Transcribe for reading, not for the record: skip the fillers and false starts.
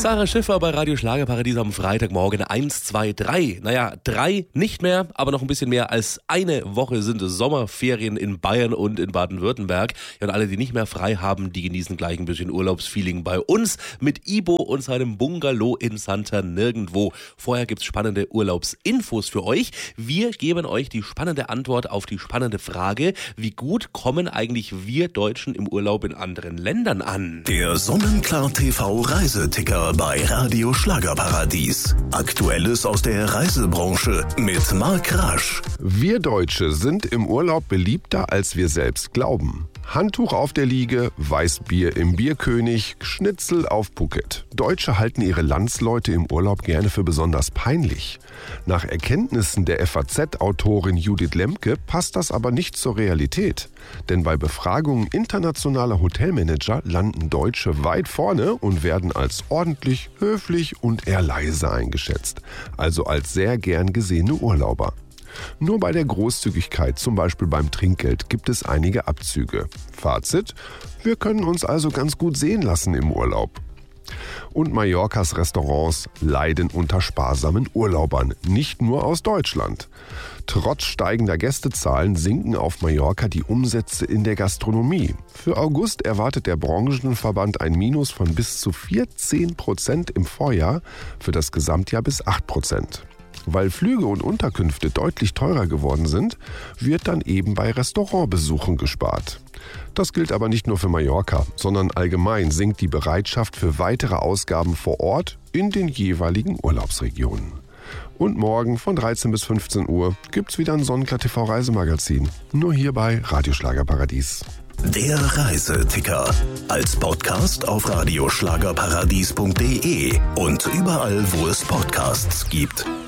Sarah Schiffer bei Radio Schlagerparadies am Freitagmorgen 1, 2, 3. Naja, 3 nicht mehr, aber noch ein bisschen mehr als eine Woche sind es Sommerferien in Bayern und in Baden-Württemberg. Ja, und alle, die nicht mehr frei haben, die genießen gleich ein bisschen Urlaubsfeeling bei uns mit Ibo und seinem Bungalow in Santa Nirgendwo. Vorher gibt's spannende Urlaubsinfos für euch. Wir geben euch die spannende Antwort auf die spannende Frage, wie gut kommen eigentlich wir Deutschen im Urlaub in anderen Ländern an? Der Sonnenklar TV Reiseticker bei Radio Schlagerparadies. Aktuelles aus der Reisebranche mit Marc Rasch. Wir Deutsche sind im Urlaub beliebter, als wir selbst glauben. Handtuch auf der Liege, Weißbier im Bierkönig, Schnitzel auf Phuket. Deutsche halten ihre Landsleute im Urlaub gerne für besonders peinlich. Nach Erkenntnissen der FAZ-Autorin Judith Lemke passt das aber nicht zur Realität. Denn bei Befragungen internationaler Hotelmanager landen Deutsche weit vorne und werden als ordentlich, höflich und eher leise eingeschätzt. Also als sehr gern gesehene Urlauber. Nur bei der Großzügigkeit, zum Beispiel beim Trinkgeld, gibt es einige Abzüge. Fazit: Wir können uns also ganz gut sehen lassen im Urlaub. Und Mallorcas Restaurants leiden unter sparsamen Urlaubern, nicht nur aus Deutschland. Trotz steigender Gästezahlen sinken auf Mallorca die Umsätze in der Gastronomie. Für August erwartet der Branchenverband ein Minus von bis zu 14% im Vorjahr, für das Gesamtjahr bis 8%. Weil Flüge und Unterkünfte deutlich teurer geworden sind, wird dann eben bei Restaurantbesuchen gespart. Das gilt aber nicht nur für Mallorca, sondern allgemein sinkt die Bereitschaft für weitere Ausgaben vor Ort in den jeweiligen Urlaubsregionen. Und morgen von 13 bis 15 Uhr gibt's wieder ein Sonnenklar TV Reisemagazin. Nur hier bei Radio Schlagerparadies. Der Reiseticker. Als Podcast auf radioschlagerparadies.de und überall, wo es Podcasts gibt.